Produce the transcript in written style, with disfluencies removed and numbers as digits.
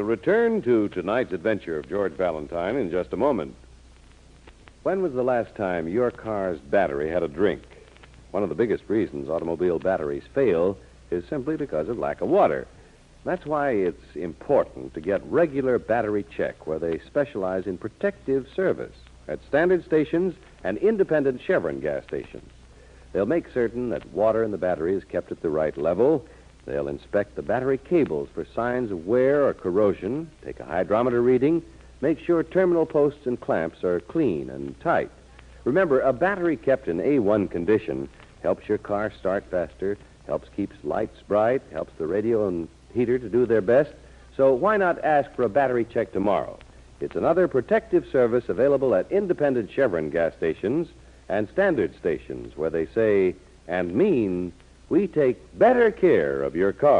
We'll return to tonight's adventure of George Valentine in just a moment. When was the last time your car's battery had a drink? One of the biggest reasons automobile batteries fail is simply because of lack of water. That's why it's important to get regular battery check where they specialize in protective service at standard stations and independent Chevron gas stations. They'll make certain that water in the battery is kept at the right level. They'll inspect the battery cables for signs of wear or corrosion, take a hydrometer reading, make sure terminal posts and clamps are clean and tight. Remember, a battery kept in A1 condition helps your car start faster, helps keep lights bright, helps the radio and heater to do their best. So why not ask for a battery check tomorrow? It's another protective service available at independent Chevron gas stations and standard stations where they say and mean we take better care of your car.